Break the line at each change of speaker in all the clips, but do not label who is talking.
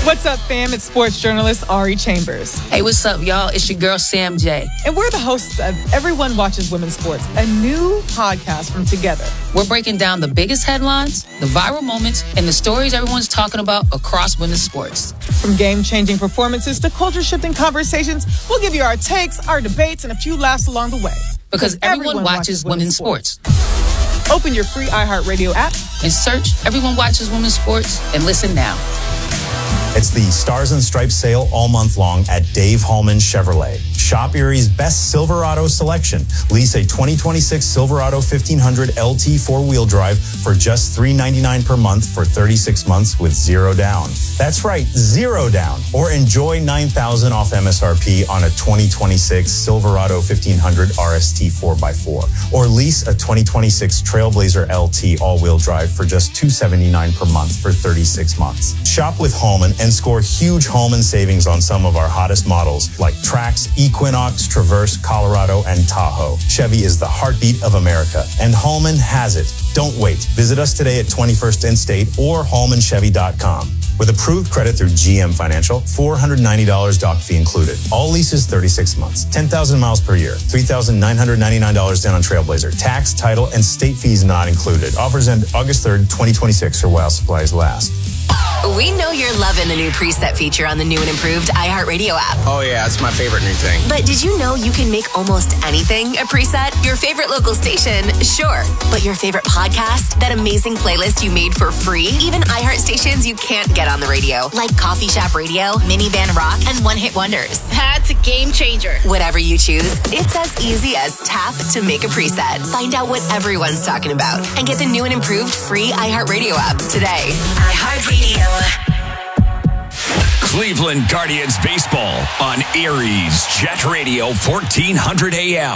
What's up, fam? It's sports journalist Ari Chambers.
Hey, what's up, y'all? It's your girl, Sam J.
And we're the hosts of Everyone Watches Women's Sports, a new podcast from Together.
We're breaking down the biggest headlines, the viral moments, and the stories everyone's talking about across women's sports.
From game-changing performances to culture-shifting conversations, we'll give you our takes, our debates, and a few laughs along the way.
Because everyone watches women's sports.
Open your free iHeartRadio app
and search Everyone Watches Women's Sports and listen now.
It's the Stars and Stripes sale all month long at Dave Hallman Chevrolet. Shop Erie's best Silverado selection. Lease a 2026 Silverado 1500 LT four-wheel drive for just $399 per month for 36 months with zero down. That's right, zero down. Or enjoy $9,000 off MSRP on a 2026 Silverado 1500 RST 4x4. Or lease a 2026 Trailblazer LT all-wheel drive for just $279 per month for 36 months. Shop with Hallman and score huge Hallman savings on some of our hottest models like Trax, Equinox, Traverse, Colorado, and Tahoe. Chevy is the heartbeat of America, and Hallman has it. Don't wait. Visit us today at 21st and State or hallmanchevy.com. With approved credit through GM Financial, $490 doc fee included. All leases 36 months, 10,000 miles per year, $3,999 down on Trailblazer. Tax, title, and state fees not included. Offers end August 3rd, 2026 or while supplies last.
We know you're loving the new preset feature on the new and improved iHeartRadio app.
Oh, yeah, it's my favorite new thing.
But did you know you can make almost anything a preset? Your favorite local station, sure. But your favorite podcast? That amazing playlist you made for free? Even iHeart stations you can't get on the radio, like Coffee Shop Radio, Minivan Rock, and One Hit Wonders.
That's a game changer.
Whatever you choose, it's as easy as tap to make a preset. Find out what everyone's talking about and get the new and improved free iHeartRadio app today. iHeartRadio.
Cleveland Guardians baseball on Erie's Jet Radio 1400 AM.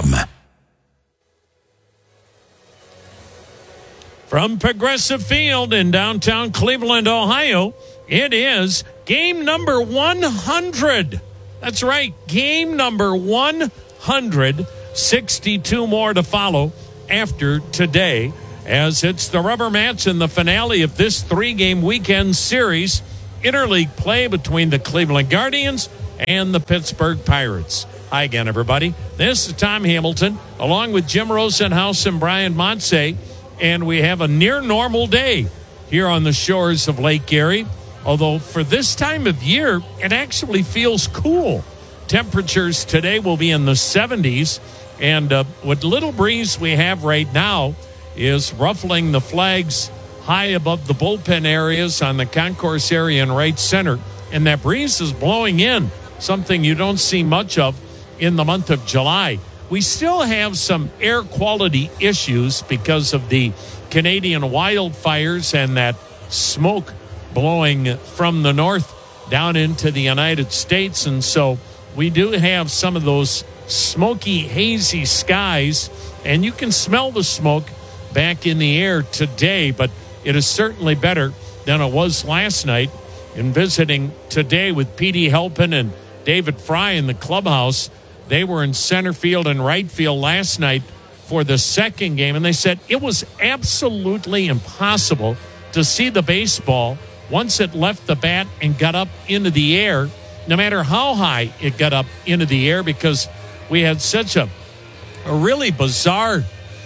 From Progressive Field in downtown Cleveland, Ohio, it is game number 100. That's right, game number 100. 62 more to follow after today, as it's the rubber match in the finale of this three-game weekend series. Interleague play between the Cleveland Guardians and the Pittsburgh Pirates. Hi again, everybody. This is Tom Hamilton, along with Jim Rosenhaus and Brian Montse, and we have a near-normal day here on the shores of Lake Erie, although for this time of year, it actually feels cool. Temperatures today will be in the 70s, and what little breeze we have right now is ruffling the flags high above the bullpen areas on the concourse area in right center. And that breeze is blowing in, something you don't see much of in the month of July. We still have some air quality issues because of the Canadian wildfires and that smoke blowing from the north down into the United States. And so we do have some of those smoky, hazy skies, and you can smell the smoke back in the air today, but it is certainly better than it was last night. In visiting today with P.D. Halpin and David Fry in the clubhouse, they were in center field and right field last night for the second game, and they said it was absolutely impossible to see the baseball once it left the bat and got up into the air, no matter how high it got up into the air, because we had such a really bizarre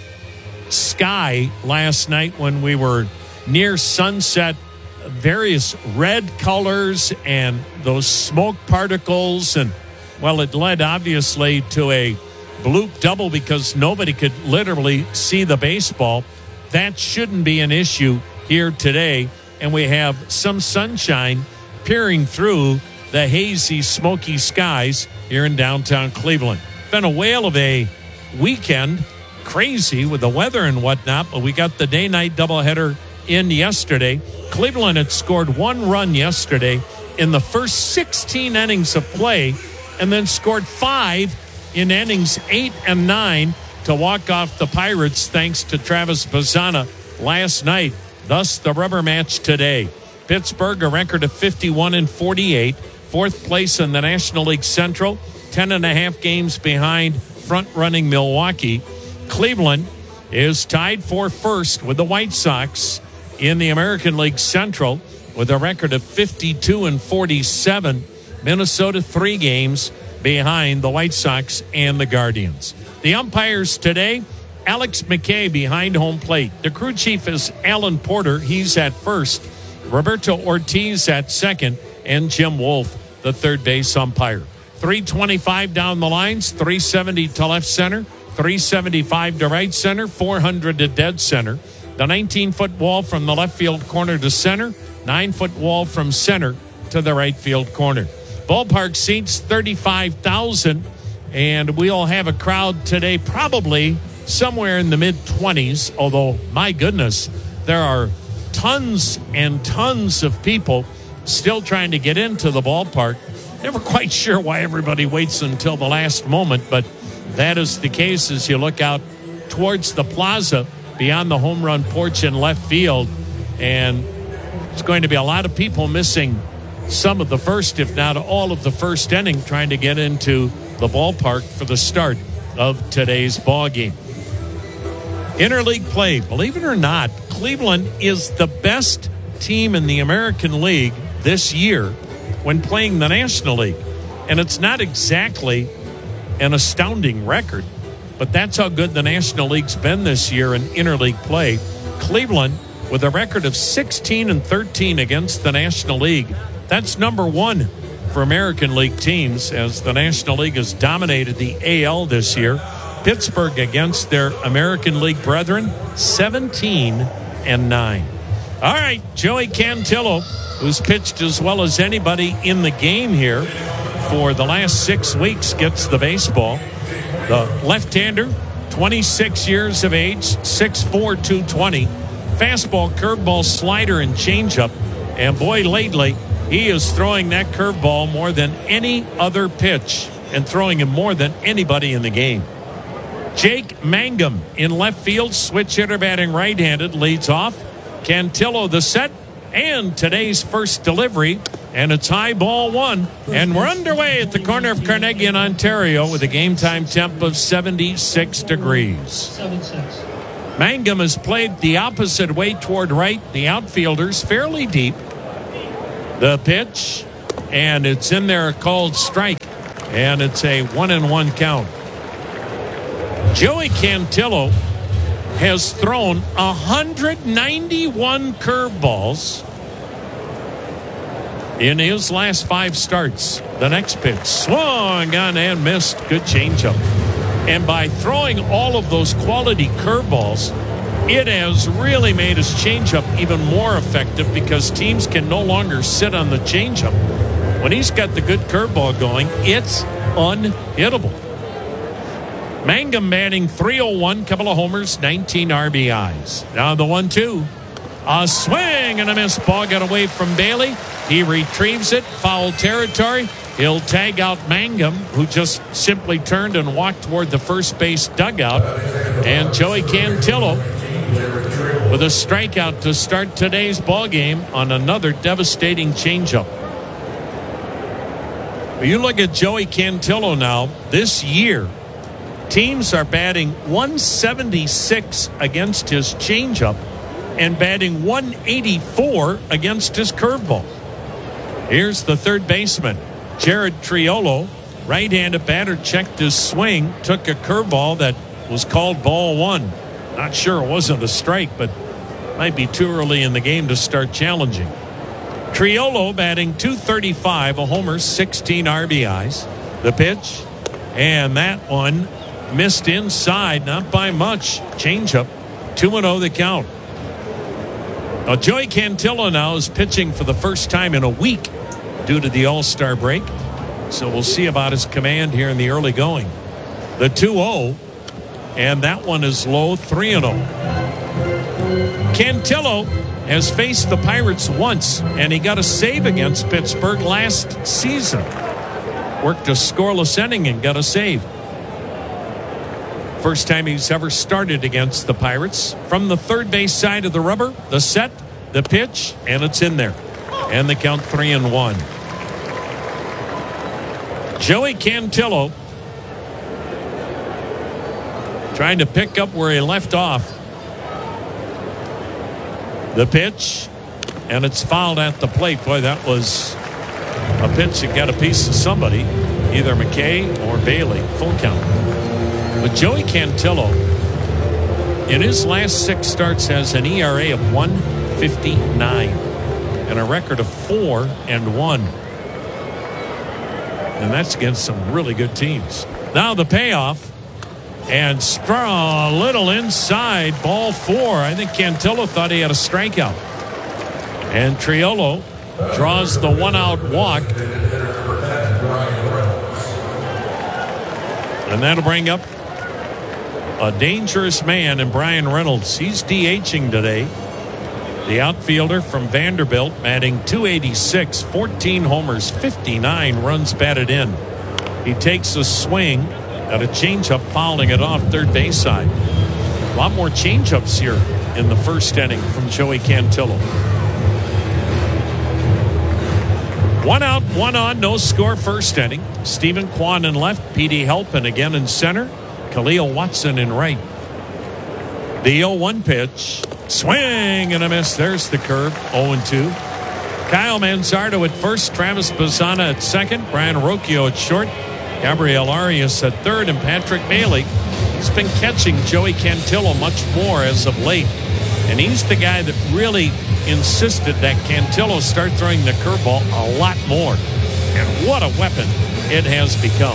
sky last night when we were near sunset. Various red colors and those smoke particles, and well, it led obviously to a bloop double because nobody could literally see the baseball. That shouldn't be an issue here today, and we have some sunshine peering through the hazy, smoky skies here in downtown Cleveland. Been a whale of a weekend, crazy with the weather and whatnot, but we got the day-night doubleheader in yesterday. Cleveland had scored one run yesterday in the first 16 innings of play, and then scored 5 in innings 8 and 9 to walk off the Pirates thanks to Travis Bazzana last night. Thus the rubber match today. Pittsburgh, a record of 51-48, fourth place in the National League Central, 10.5 games behind front-running Milwaukee. Cleveland is tied for first with the White Sox in the American League Central with a record of 52-47. Minnesota 3 games behind the White Sox and the Guardians. The umpires today, Alex McKay behind home plate. The crew chief is Alan Porter. He's at first. Roberto Ortiz at second. And Jim Wolf, the third base umpire. 325 down the lines, 370 to left center, 375 to right center, 400 to dead center. The 19-foot wall from the left field corner to center, 9-foot wall from center to the right field corner. Ballpark seats 35,000, and we'll have a crowd today probably somewhere in the mid-20s, although, my goodness, there are tons and tons of people still trying to get into the ballpark. Never quite sure why everybody waits until the last moment, but that is the case as you look out towards the plaza beyond the home run porch in left field, and it's going to be a lot of people missing some of the first, if not all of the first inning, trying to get into the ballpark for the start of today's ball game. Interleague play, believe it or not, Cleveland is the best team in the American League this year when playing the National League. And it's not exactly an astounding record, but that's how good the National League's been this year in interleague play. Cleveland with a record of 16-13 against the National League. That's number one for American League teams, as the National League has dominated the AL this year. Pittsburgh against their American League brethren, 17-9. All right, Joey Cantillo, who's pitched as well as anybody in the game here for the last 6 weeks, gets the baseball. The left-hander, 26 years of age, 6'4", 220. Fastball, curveball, slider, and changeup. And boy, lately, he is throwing that curveball more than any other pitch and throwing him more than anybody in the game. Jake Mangum in left field, switch hitter batting right-handed, leads off. Cantillo the set, and today's first delivery, and it's high ball one. And we're underway at the corner of Carnegie in Ontario with a game time temp of 76 degrees.
7-6.
Mangum has played the opposite way toward right. The outfielders fairly deep. The pitch, and it's in there, called strike, and it's a 1-1 count. Joey Cantillo has thrown 191 curveballs in his last 5 starts. The next pitch, swung on and missed. Good changeup. And by throwing all of those quality curveballs, it has really made his changeup even more effective, because teams can no longer sit on the changeup. When he's got the good curveball going, it's unhittable. Mangum batting .301, couple of homers, 19 RBIs. Now the 1-2. A swing and a miss. Ball got away from Bailey. He retrieves it. Foul territory. He'll tag out Mangum, who just simply turned and walked toward the first base dugout. And Joey Cantillo with a strikeout to start today's ball game on another devastating changeup. You look at Joey Cantillo now, this year, teams are batting .176 against his changeup and batting .184 against his curveball. Here's the third baseman, Jared Triolo. Right-handed batter checked his swing, took a curveball that was called ball one. Not sure it wasn't a strike, but might be too early in the game to start challenging. Triolo batting .235, a homer, 16 RBIs. The pitch, and that one missed inside, not by much. Changeup, 2-0 the count. Now, Joey Cantillo now is pitching for the first time in a week due to the All-Star break. So we'll see about his command here in the early going. The 2-0, and that one is low, 3-0. Cantillo has faced the Pirates once, and he got a save against Pittsburgh last season. Worked a scoreless inning and got a save. First time he's ever started against the Pirates. From the third base side of the rubber, the set, the pitch, and it's in there. And the count 3-1. Joey Cantillo trying to pick up where he left off. The pitch, and it's fouled at the plate. Boy, that was a pitch that got a piece of somebody, either McKay or Bailey. Full count. But Joey Cantillo, in his last 6 starts, has an ERA of 1.59 and a record of 4-1. And that's against some really good teams. Now the payoff. And Straw a little inside, ball 4. I think Cantillo thought he had a strikeout. And Triolo draws the 1-out walk. And that'll bring up a dangerous man in Brian Reynolds. He's DHing today. The outfielder from Vanderbilt, batting .286, 14 homers, 59 runs batted in. He takes a swing at a changeup, fouling it off third base side. A lot more changeups here in the first inning from Joey Cantillo. 1 out, 1 on, no score first inning. Stephen Kwan in left, Petey Halpin again in center, Khalil Watson in right. The 0-1 pitch, swing and a miss. There's the curve, 0-2. Kyle Manzardo at first, Travis Bazzana at second, Brian Rocchio at short, Gabriel Arias at third, and Patrick Bailey. He's been catching Joey Cantillo much more as of late. And he's the guy that really insisted that Cantillo start throwing the curveball a lot more. And what a weapon it has become.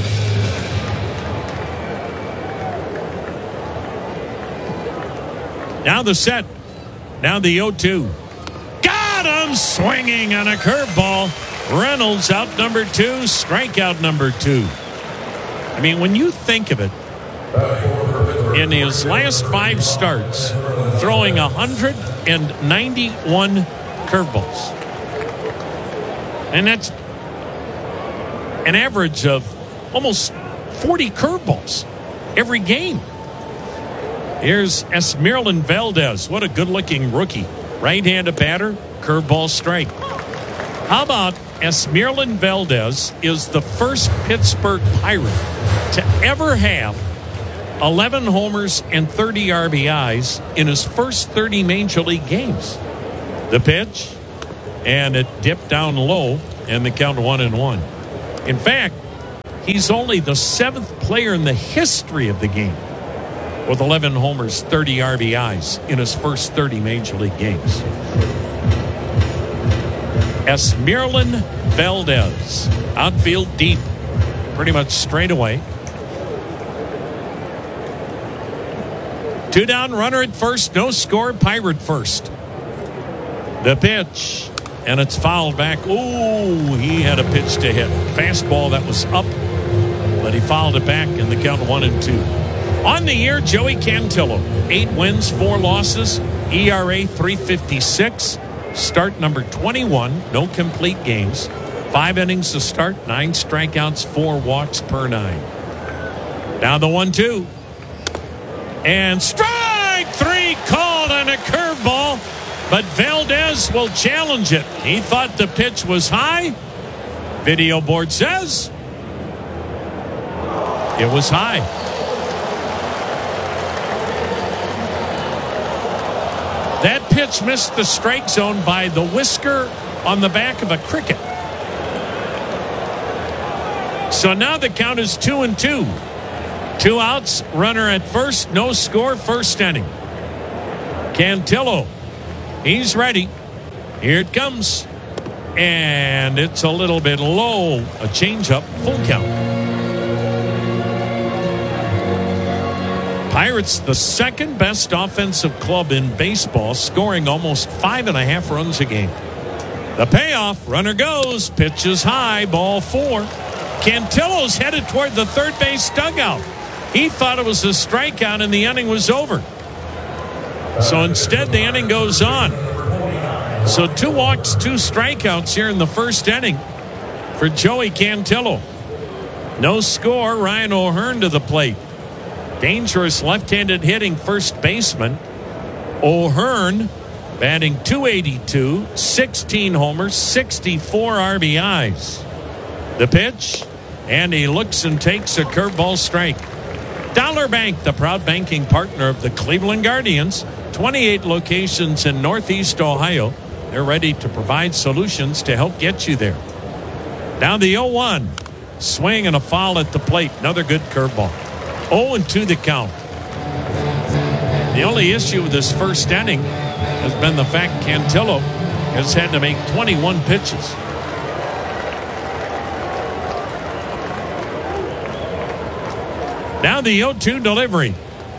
Now the set. Now the 0-2. Got him swinging on a curveball. Reynolds out number 2, strikeout number 2. I mean, when you think of it, in his last 5 starts, throwing 191 curveballs. And that's an average of almost 40 curveballs every game. Here's Esmeralyn Valdez. What a good-looking rookie. Right-handed batter, curveball strike. How about Esmeralyn Valdez is the first Pittsburgh Pirate to ever have 11 homers and 30 RBIs in his first 30 Major League games. The pitch, and it dipped down low, and the count 1-1. In fact, he's only the 7th player in the history of the game with 11 homers, 30 RBIs in his first 30 Major League games. Esmeralyn Valdez, outfield deep, pretty much straight away. 2 down, runner at first, no score, Pirate first. The pitch, and it's fouled back. Ooh, he had a pitch to hit. Fastball that was up, but he fouled it back in the count 1-2. On the year, Joey Cantillo, 8 wins, 4 losses, ERA 3.56. Start number 21, no complete games. 5 innings to start, 9 strikeouts, 4 walks per 9. Now the 1-2. And strike 3 called on a curveball, but Valdez will challenge it. He thought the pitch was high. Video board says it was high. That pitch missed the strike zone by the whisker on the back of a cricket. So now the count is 2-2. 2 outs, runner at first, no score, first inning. Cantillo, he's ready. Here it comes. And it's a little bit low. A changeup, full count. Pirates, the second best offensive club in baseball, scoring almost 5.5 runs a game. The payoff, runner goes, pitch is high, ball 4. Cantillo's headed toward the third base dugout. He thought it was a strikeout and the inning was over. So instead, the inning goes on. So 2 walks, 2 strikeouts here in the first inning for Joey Cantillo. No score, Ryan O'Hearn to the plate. Dangerous left-handed hitting first baseman. O'Hearn batting .282, 16 homers, 64 RBIs. The pitch, and he looks and takes a curveball strike. Dollar Bank, the proud banking partner of the Cleveland Guardians, 28 locations in Northeast Ohio. They're ready to provide solutions to help get you there. Now the 0-1. Swing and a foul at the plate. Another good curveball. 0-2 the count. The only issue with this first inning has been the fact Cantillo has had to make 21 pitches. Now the 0-2 delivery.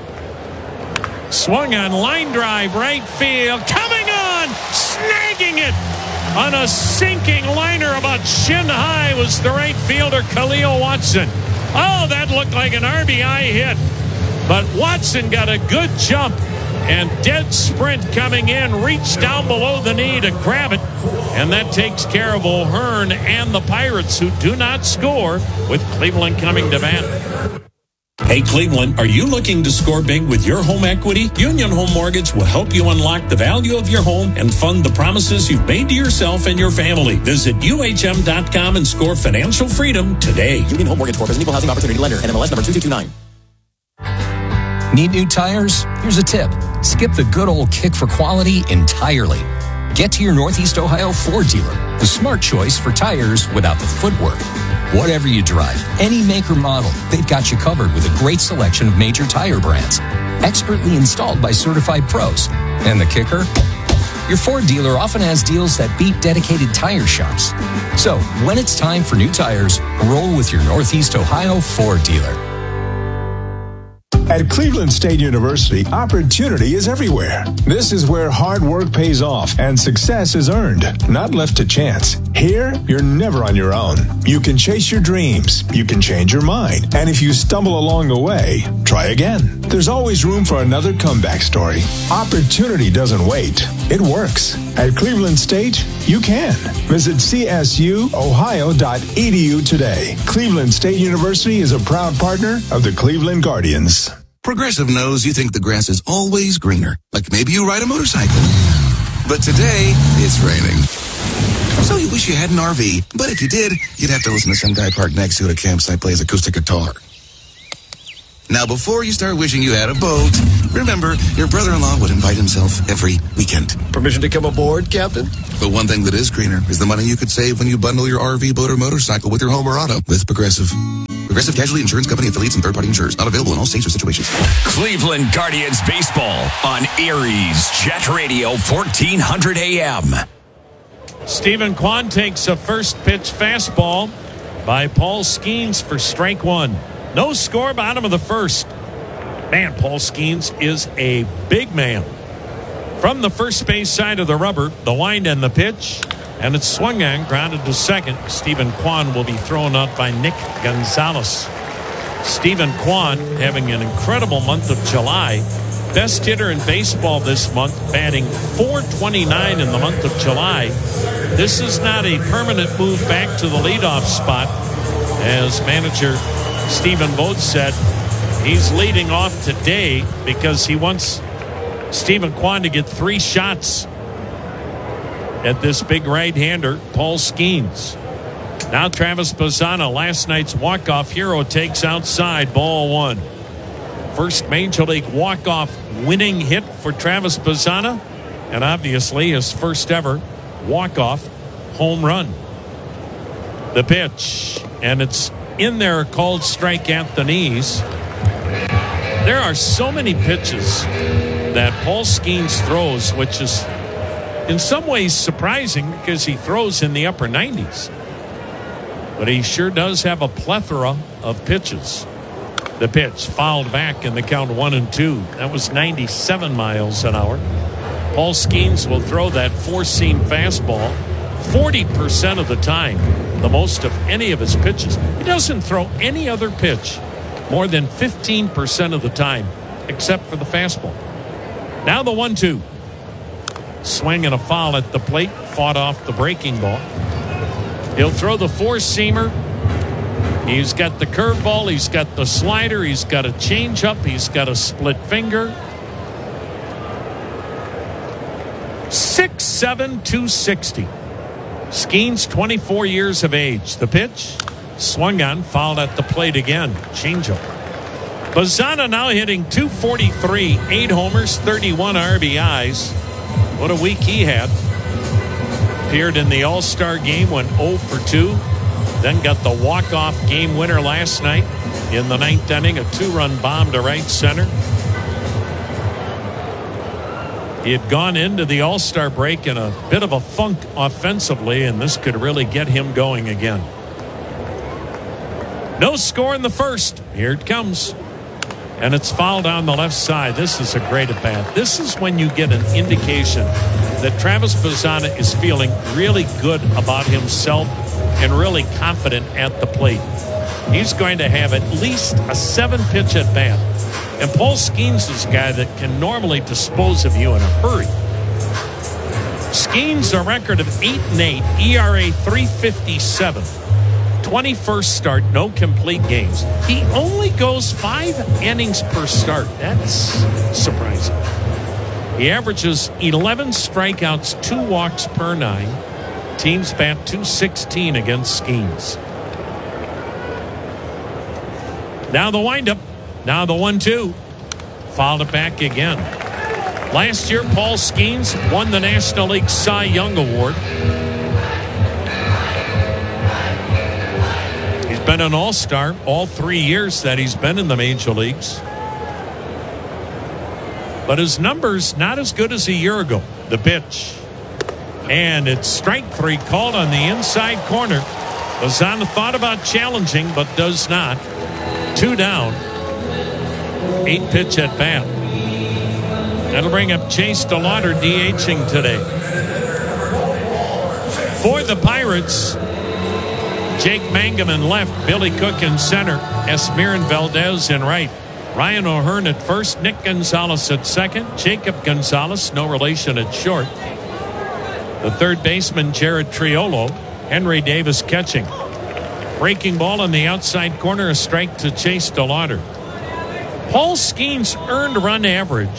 Swung on, line drive, right field. Coming on, snagging it on a sinking liner about shin high was the right fielder, Khalil Watson. Oh, that looked like an RBI hit. But Watson got a good jump and dead sprint coming in, reached down below the knee to grab it. And that takes care of O'Hearn and the Pirates, who do not score, with Cleveland coming to bat.
Hey, Cleveland, are you looking to score big with your home equity? Union Home Mortgage will help you unlock the value of your home and fund the promises you've made to yourself and your family. Visit UHM.com and score financial freedom today.
Union Home Mortgage Corp is an equal housing opportunity lender. NMLS number 2229.
Need new tires? Here's a tip. Skip the good old kick for quality entirely. Get to your Northeast Ohio Ford dealer, the smart choice for tires without the footwork. Whatever you drive, any make or model, they've got you covered with a great selection of major tire brands. Expertly installed by certified pros. And the kicker? Your Ford dealer often has deals that beat dedicated tire shops. So, when it's time for new tires, roll with your Northeast Ohio Ford dealer.
At Cleveland State University, opportunity is everywhere. This is where hard work pays off and success is earned, not left to chance. Here, you're never on your own. You can chase your dreams, you can change your mind, and if you stumble along the way, try again. There's always room for another comeback story. Opportunity doesn't wait. It works. At Cleveland State, you can. Visit csuohio.edu today. Cleveland State University is a proud partner of the Cleveland Guardians.
Progressive knows you think the grass is always greener. Like maybe you ride a motorcycle. But today, it's raining. So you wish you had an RV. But if you did, you'd have to listen to some guy parked next to you at a campsite play his acoustic guitar. Now, before you start wishing you had a boat, remember, your brother-in-law would invite himself every weekend.
Permission to come aboard, Captain?
But one thing that is greener is the money you could save when you bundle your RV, boat, or motorcycle with your home or auto with Progressive. Progressive Casualty Insurance Company affiliates and third-party insurers. Not available in all states or situations.
Cleveland Guardians baseball on Aries Jet Radio 1400 AM.
Stephen Kwan takes a first pitch fastball by Paul Skeens for strike one. No score, bottom of the first. Man, Paul Skeens is a big man. From the first base side of the rubber, the wind and the pitch, and it's swung on, grounded to second. Stephen Kwan will be thrown out by Nick Gonzalez. Stephen Kwan having an incredible month of July. Best hitter in baseball this month, batting .429 in the month of July. This is not a permanent move back to the leadoff spot. As manager Stephen Vogt said, he's leading off today because he wants Stephen Kwan to get 3 shots at this big right-hander, Paul Skeens. Now Travis Bazzana, last night's walk-off hero, takes outside, ball one. First Major League walk-off winning hit for Travis Bazzana, and obviously his first ever walk-off home run. The pitch, and it's in there, called strike at the knees. There are so many pitches that Paul Skeens throws, which is in some ways surprising because he throws in the upper 90s. But he sure does have a plethora of pitches. The pitch fouled back in the count 1-2. That was 97 miles an hour. Paul Skeens will throw that four-seam fastball 40% of the time, the most of any of his pitches. He doesn't throw any other pitch more than 15% of the time, except for the fastball. Now the 1-2. Swing and a foul at the plate, fought off the breaking ball. He'll throw the four-seamer. He's got the curveball, he's got the slider, he's got a changeup, he's got a split finger. 6'7", 260. Skeens, 24 years of age. The pitch, swung on, fouled at the plate again. Changeup. Bazzana now hitting .243, 8 homers, 31 RBIs. What a week he had. Appeared in the All-Star game, went 0 for 2. Then got the walk-off game winner last night in the 9th inning, a 2-run bomb to right center. He had gone into the All-Star break in a bit of a funk offensively, and this could really get him going again. No score in the first. Here it comes. And it's fouled down the left side. This is a great at-bat. This is when you get an indication that Travis Bazzana is feeling really good about himself and really confident at the plate. He's going to have at least a 7-pitch at-bat. And Paul Skeens is a guy that can normally dispose of you in a hurry. Skeens, a record of 8-8, ERA 3.57. 21st start, no complete games. He only goes 5 innings per start. That's surprising. He averages 11 strikeouts, 2 walks per 9. Teams bat .216 against Skeens. Now the windup. Now the 1-2. Fouled it back again. Last year, Paul Skeens won the National League Cy Young Award. He's been an All-Star all 3 years that he's been in the major leagues. But his numbers not as good as a year ago. The pitch. And it's strike 3 called on the inside corner. Bazzana thought about challenging, but does not. 2 down. 8-pitch at bat. That'll bring up Chase DeLauder DHing today. For the Pirates, Jake Mangum in left, Billy Cook in center, Esmirin Valdez in right. Ryan O'Hearn at first, Nick Gonzalez at second, Jacob Gonzalez, no relation, at short. The third baseman, Jared Triolo, Henry Davis catching. Breaking ball on the outside corner, a strike to Chase DeLauder. Paul Skeens' earned run average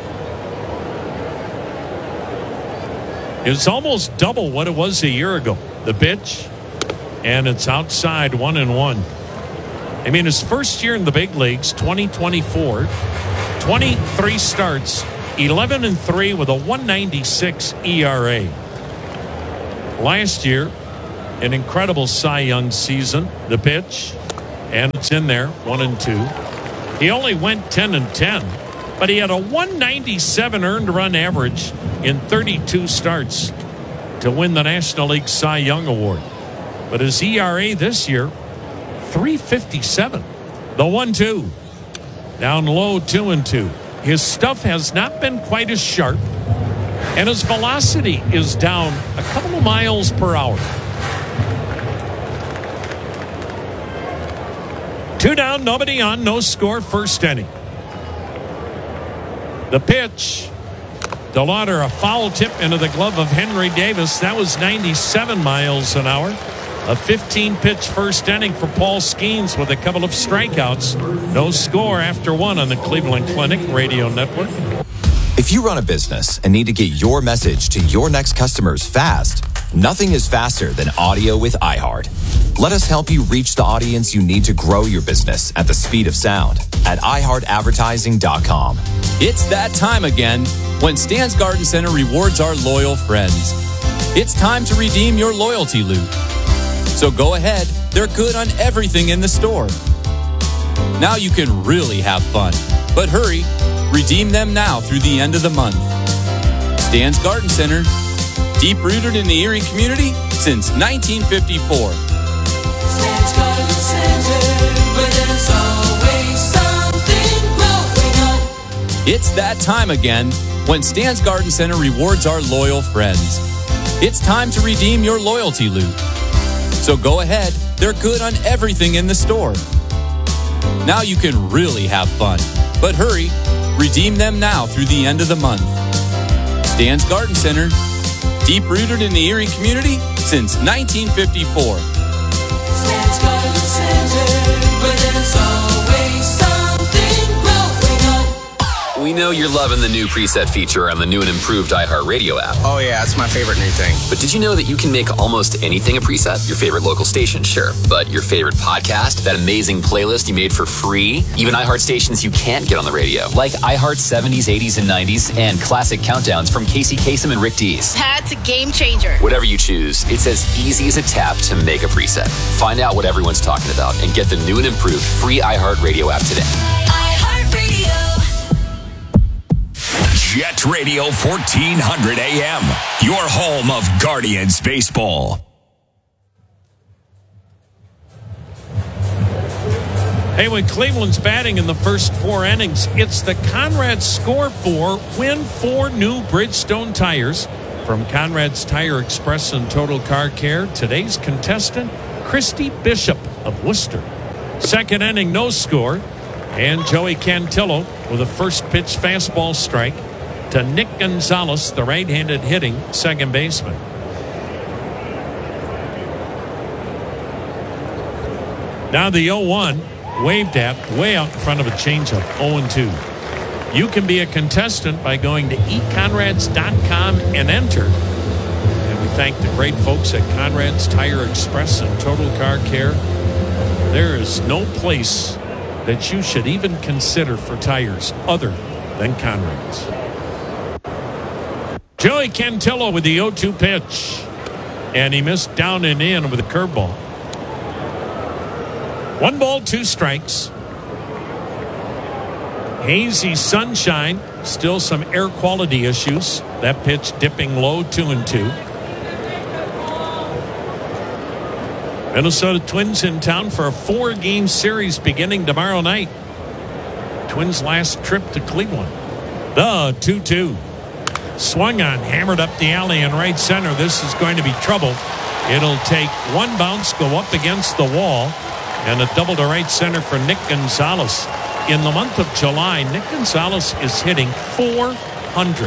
is almost double what it was a year ago. The pitch, and it's outside, 1-1. I mean, his first year in the big leagues, 2024, 23 starts, 11-3 with a 1.96 ERA. Last year, an incredible Cy Young season. The pitch, and it's in there, 1-2. He only went 10-10, but he had a 197 earned run average in 32 starts to win the National League Cy Young Award. But his ERA this year, 3.57. The 1-2. Down low, 2-2. His stuff has not been quite as sharp, and his velocity is down a couple of miles per hour. 2 down, nobody on, no score, first inning. The pitch. DeLauder, a foul tip into the glove of Henry Davis. That was 97 miles an hour. A 15-pitch first inning for Paul Skeens with a couple of strikeouts. No score after 1 on the Cleveland Clinic Radio Network.
If you run a business and need to get your message to your next customers fast, nothing is faster than audio with iHeart. Let us help you reach the audience you need to grow your business at the speed of sound at iHeartAdvertising.com.
It's that time again when Stan's Garden Center rewards our loyal friends. It's time to redeem your loyalty loot. So go ahead, they're good on everything in the store. Now you can really have fun. But hurry, redeem them now through the end of the month. Stan's Garden Center, deep rooted in the Erie community since 1954.
Stan's Garden Center, where there's always something growing up.
It's that time again when Stan's Garden Center rewards our loyal friends. It's time to redeem your loyalty loot. So go ahead, they're good on everything in the store. Now you can really have fun. But hurry, redeem them now through the end of the month. Stan's Garden Center, deep rooted in the Erie community since 1954.
Stan's Garden Center, where there's always something growing up.
We know you're loving the new preset feature on the new and improved iHeartRadio app.
Oh yeah, it's my favorite new thing.
But did you know that you can make almost anything a preset? Your favorite local station, sure. But your favorite podcast? That amazing playlist you made for free? Even iHeart stations you can't get on the radio. Like iHeart 70s, 80s, and 90s, and classic countdowns from Casey Kasem and Rick Dees.
That's a game changer.
Whatever you choose, it's as easy as a tap to make a preset. Find out what everyone's talking about and get the new and improved free iHeartRadio app today.
Jet Radio 1400 AM, your home of Guardians baseball.
Hey, when Cleveland's batting in the first 4 innings, it's the Conrad Score 4, Win 4 new Bridgestone tires from Conrad's Tire Express and Total Car Care. Today's contestant, Christy Bishop of Worcester. Second inning, no score, and Joey Cantillo with a first pitch fastball strike to Nick Gonzalez, the right-handed hitting second baseman. Now the 0-1 waved at way out in front of a changeup, 0-2. You can be a contestant by going to econrads.com and enter. And we thank the great folks at Conrad's Tire Express and Total Car Care. There is no place that you should even consider for tires other than Conrad's. Joey Cantillo with the 0-2 pitch. And he missed down and in with a curveball. 1 ball, 2 strikes. Hazy sunshine. Still some air quality issues. That pitch dipping low, 2-2. Minnesota Twins in town for a 4-game series beginning tomorrow night. Twins' last trip to Cleveland. The 2-2. Swung on, hammered up the alley in right center. This is going to be trouble. It'll take 1 bounce, go up against the wall, and a double to right center for Nick Gonzalez. In the month of July, Nick Gonzalez is hitting .400.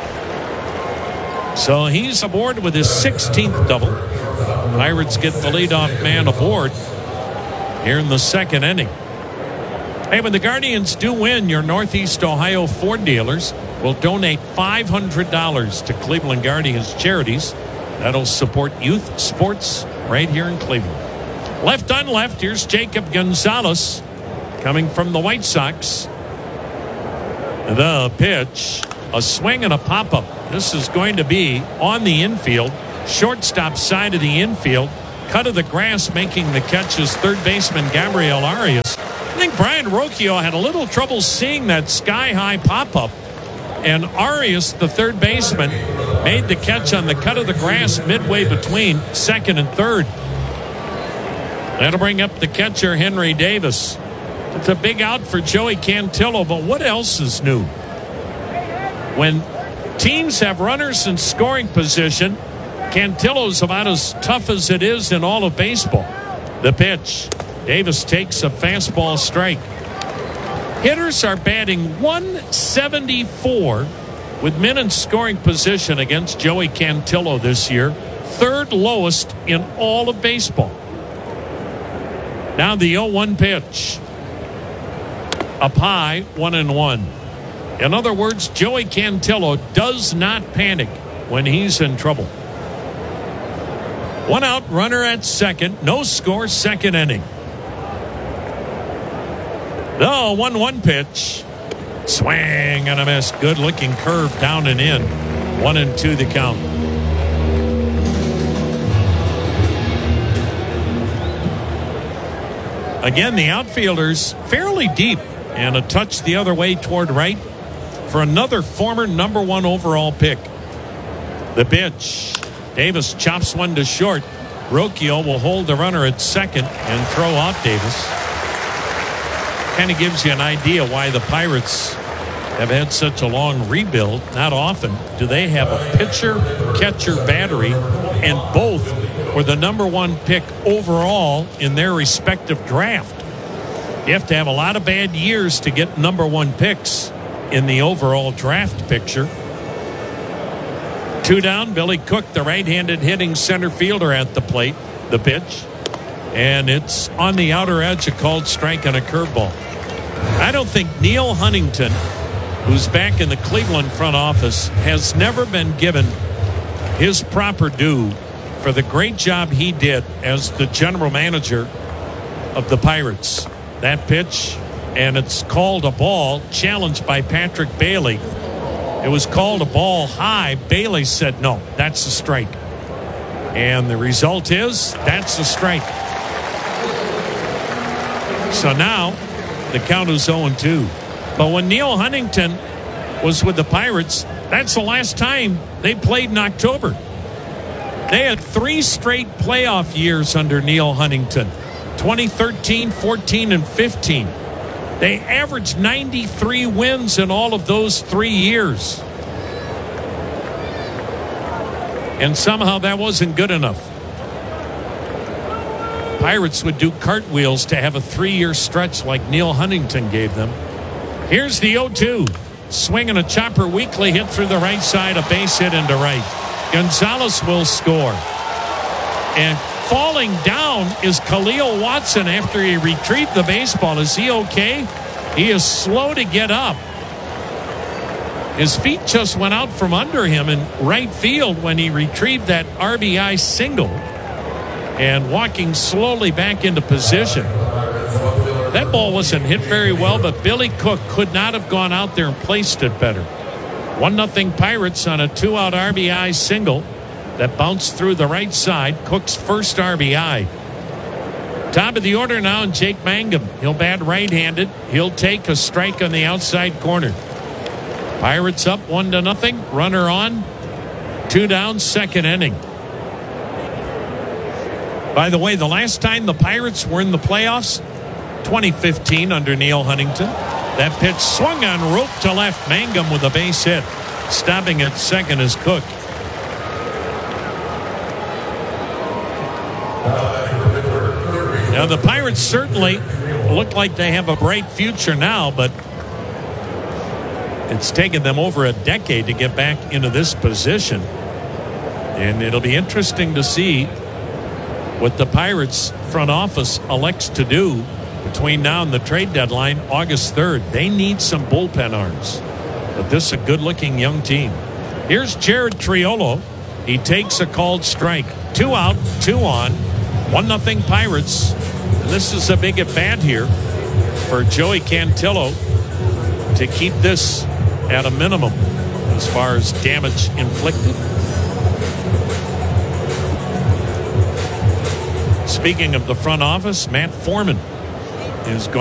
So he's aboard with his 16th double. Pirates get the leadoff man aboard here in the second inning. Hey, when the Guardians do win, your Northeast Ohio Ford dealers will donate $500 to Cleveland Guardians charities. That'll support youth sports right here in Cleveland. Left on left, here's Jacob Gonzalez coming from the White Sox. The pitch, a swing and a pop-up. This is going to be on the infield, shortstop side of the infield. Cut of the grass making the catch is third baseman Gabriel Arias. I think Brian Rocchio had a little trouble seeing that sky-high pop-up. And Arias, the third baseman, made the catch on the cut of the grass midway between second and third. That'll bring up the catcher, Henry Davis. It's a big out for Joey Cantillo, but what else is new? When teams have runners in scoring position, Cantillo's about as tough as it is in all of baseball. The pitch. Davis takes a fastball strike. Hitters are batting .174 with men in scoring position against Joey Cantillo this year. Third lowest in all of baseball. Now the 0-1 pitch. Up high, 1-1. In other words, Joey Cantillo does not panic when he's in trouble. 1 out, runner at second. No score, second inning. The 1-1 pitch. Swing and a miss. Good looking curve down and in. 1-2 the count. Again, the outfielders fairly deep and a touch the other way toward right for another former number 1 overall pick. The pitch. Davis chops one to short. Rocchio will hold the runner at second and throw out Davis. Kind of gives you an idea why the Pirates have had such a long rebuild. Not often do they have a pitcher, catcher, battery, and both were the number 1 pick overall in their respective draft. You have to have a lot of bad years to get number 1 picks in the overall draft picture. 2 down, Billy Cook, the right-handed hitting center fielder at the plate. The pitch. And it's on the outer edge, a called strike and a curveball. I don't think Neil Huntington who's back in the Cleveland front office, has never been given his proper due for the great job he did as the general manager of the Pirates. That pitch, and it's called a ball, challenged by Patrick Bailey. It was called a ball high. Bailey said, no, that's a strike. And the result is, that's a strike. So now, the count is 0-2. But when Neil Huntington was with the Pirates, that's the last time they played in October. They had 3 straight playoff years under Neil Huntington, 2013, 14, and 15. They averaged 93 wins in all of those 3 years. And somehow that wasn't good enough. Pirates would do cartwheels to have a 3-year stretch like Neil Huntington gave them. Here's the 0-2. Swinging a chopper weakly hit through the right side, a base hit into right. Gonzalez will score. And falling down is Khalil Watson after he retrieved the baseball. Is he okay? He is slow to get up. His feet just went out from under him in right field when he retrieved that RBI single. And walking slowly back into position. That ball wasn't hit very well, but Billy Cook could not have gone out there and placed it better. 1-0 Pirates on a 2-out RBI single that bounced through the right side. Cook's first RBI. Top of the order now, and Jake Mangum. He'll bat right-handed. He'll take a strike on the outside corner. Pirates up 1-0. Runner on. 2 down, second inning. By the way, the last time the Pirates were in the playoffs, 2015 under Neil Huntington. That pitch swung on rope to left. Mangum with a base hit. Stopping at second is Cook. Now the Pirates certainly look like they have a bright future now, but it's taken them over a decade to get back into this position. And it'll be interesting to see what the Pirates front office elects to do between now and the trade deadline, August 3rd. They need some bullpen arms. But this is a good-looking young team. Here's Jared Triolo. He takes a called strike. 2 out, 2 on. 1-0 Pirates. And this is a big at-bat here for Joey Cantillo to keep this at a minimum as far as damage inflicted. Speaking of the front office, Matt Foreman is going